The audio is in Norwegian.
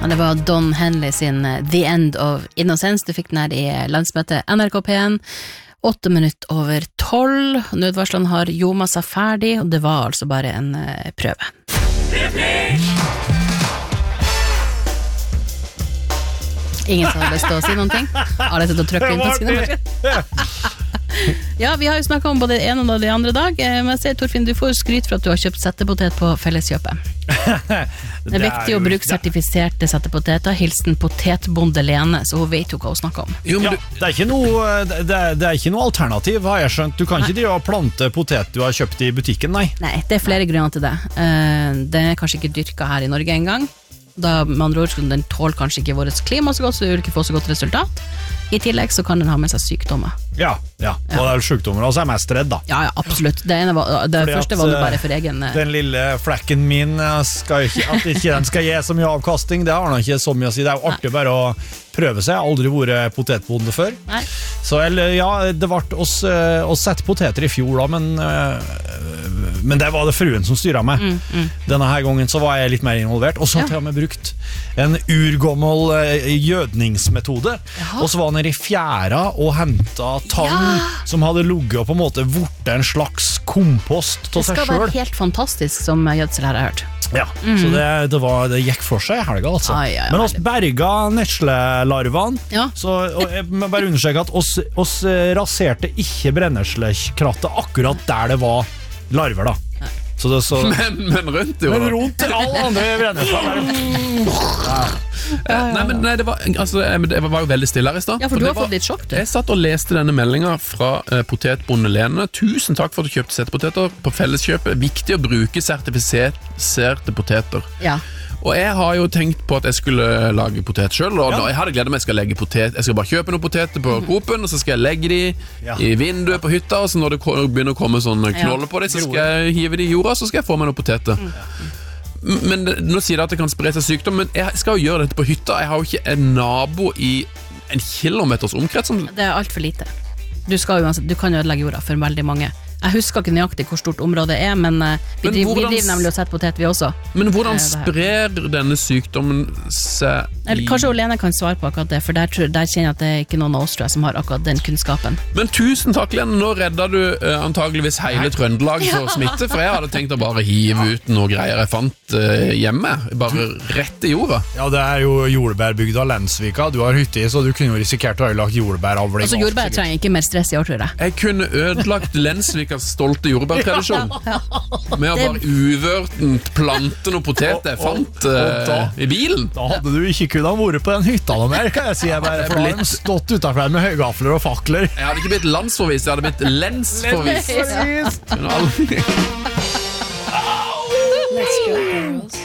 Det var Don Henley sin The End of Innocence. Du fikk den her i landsmøtet NRK P1. 8:08. Nødvarslene har joma seg ferdig, og det var altså bare en prøve. Ingen som har lyst til å si noen ting? Alle sitter og trykker inn taskene. Ja, vi har jo snakket om både det ene og det andre dag. Men jeg ser, Torfinn, du får skryt for at du har kjøpt settepotet på Felleskjøpet. Det er viktig å bruke sertifiserte settepoteter. Hilsen potetbonde Lene, så hun vet jo hva hun snakker om. Jo, men det er ikke noe alternativ, har jeg skjønt. Du kan ikke drive og plante potet du har kjøpt i butikken, nei. Nei, det er flere grunner til det. Det er kanskje ikke dyrket her i Norge engang. Da, med andre ord, den tåler kanskje ikke vårt klima så godt, så du vil ikke få så godt resultat. I tillegg så kan den ha med seg sykdommer. Ja. Og det er sykdommer, og så er jeg mest redd da. Ja, absolutt. Det første var det bare for egen... Den lille flekken min, at ikke den skal gi så mye avkasting, det har den ikke så mye å si. Det er jo artig bare å prøve seg. Jeg har aldri vært potetbonde før. Nei. Så det ble oss sette poteter i fjor da, men det var det fruen som styret meg. Denne her gangen så var jeg litt mer involvert, og så har jeg brukt en urgammel gjødningsmetode. Og så var han i fjæra og hentet tang som hadde lugget og på en måte vortet en slags kompost til seg selv. Det skal være helt fantastisk som gjødsel her har jeg hørt. Ja, så det gikk for seg i helga altså. Men oss berga neslelarvene, så jeg må bare understreke at oss raserte ikke brenneslekrattet akkurat der det var larver da. Men rundt jo. Men rundt alle andre brennesler. Nei, det var jo veldig stille her i stad. Ja, for du har fått litt sjokk, du. Jeg satt og leste denne meldingen fra potetbonde Lene. Tusen takk for at du kjøpte settepoteter på Felleskjøpet. Viktig å bruke sertifiserte poteter. Ja. Og jeg har jo tenkt på at jeg skulle lage potet selv, og jeg hadde gledet meg, jeg skal bare kjøpe noen poteter på Coop-en, og så skal jeg legge de i vinduet på hytta, og så når det begynner å komme sånne knoller på det, så skal jeg hive de i jorda, så skal jeg få meg noen poteter. Men nå sier det at det kan spre seg sykdom, men jeg skal jo gjøre dette på hytta. Jeg har jo ikke en nabo i en kilometers omkrets. Det er alt for lite. Du kan jo ødelegge jorda for veldig mange. Jeg husker ikke nøyaktig hvor stort området er, men vi driver nemlig å sette potet vi også. Men hvordan sprer denne sykdommen seg Kanskje Lene kan svare på akkurat det, for der kjenner jeg at det er ikke noen av oss tror jeg, som har akkurat den kunnskapen. Men tusen takk, Lene. Nå redder du antageligvis hele Trøndelag for smitte, for jeg hadde tenkt å bare hive ut noe greier jeg fant hjemme, bare rett i jorda. Ja, det er jo jordbærbygda Lensvika. Du har hytte i, så du kunne jo risikert å ha lagt jordbæravling. Altså jordbær trenger ikke mer stress i år, tror jeg. Jeg kunne ødelagt Lensvikas stolte jordbærtradisjon med å bare uvørtent plante noe potet jeg fant i bilen. Da hadde du ikke kunnet vært på den hytta noe mer, kan jeg si. For da hadde de stått utenfor med høygafler og fakler. Jeg hadde ikke blitt landsforvist, jeg hadde blitt lensforvist. Let's go, girls.